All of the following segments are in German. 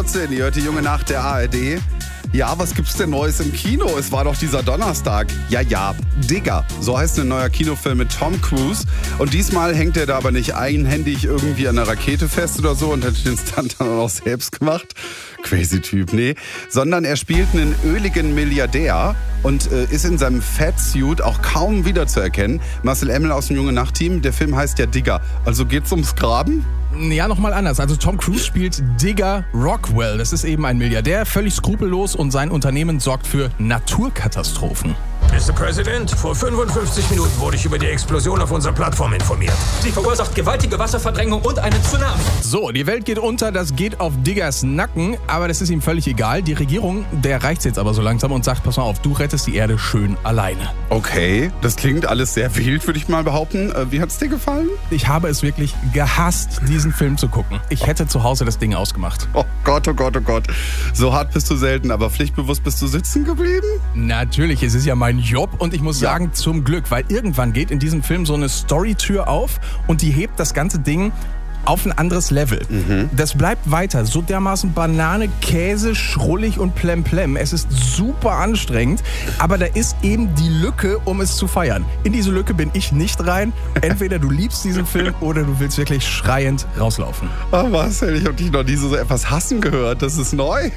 14, ihr hört die junge Nacht der ARD. Ja, was gibt's denn Neues im Kino? Es war doch dieser Donnerstag. Ja, Digger. So heißt ein neuer Kinofilm mit Tom Cruise. Und diesmal hängt er da aber nicht eigenhändig irgendwie an einer Rakete fest oder so und hat den Stunt dann auch noch selbst gemacht. Crazy Typ, nee. Sondern er spielt einen öligen Milliardär und ist in seinem Fatsuit auch kaum wiederzuerkennen. Marcel Emmel aus dem Junge Nacht-Team. Der Film heißt ja Digger. Also geht's ums Graben? Ja, nochmal anders. Also Tom Cruise spielt Digger Rockwell. Das ist eben ein Milliardär, völlig skrupellos und sein Unternehmen sorgt für Naturkatastrophen. Mr. President, vor 55 Minuten wurde ich über die Explosion auf unserer Plattform informiert. Sie verursacht gewaltige Wasserverdrängung und einen Tsunami. So, die Welt geht unter, das geht auf Diggers Nacken, aber das ist ihm völlig egal. Die Regierung, der reicht's jetzt aber so langsam und sagt, pass mal auf, du rettest die Erde schön alleine. Okay, das klingt alles sehr wild, würde ich mal behaupten. Wie hat's dir gefallen? Ich habe es wirklich gehasst, diesen Film zu gucken. Ich hätte zu Hause das Ding ausgemacht. Oh Gott, oh Gott, oh Gott. So hart bist du selten, aber pflichtbewusst bist du sitzen geblieben? Natürlich, es ist ja mein Job und ich muss sagen, zum Glück, weil irgendwann geht in diesem Film so eine Storytür auf und die hebt das ganze Ding auf ein anderes Level. Das bleibt weiter so dermaßen Banane, Käse, schrullig und plemplem. Es ist super anstrengend, aber da ist eben die Lücke, um es zu feiern. In diese Lücke bin ich nicht rein. Entweder du liebst diesen Film oder du willst wirklich schreiend rauslaufen. Oh, Marcel, ich habe dich noch nie so etwas hassen gehört. Das ist neu.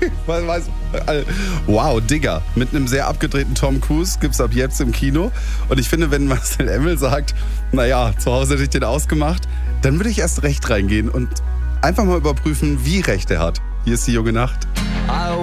Wow, Digger. Mit einem sehr abgedrehten Tom Cruise gibt's ab jetzt im Kino. Und ich finde, wenn Marcel Emmel sagt, naja, zu Hause hätte ich den ausgemacht, dann würde ich erst recht reingehen und einfach mal überprüfen, wie recht er hat. Hier ist die junge Nacht.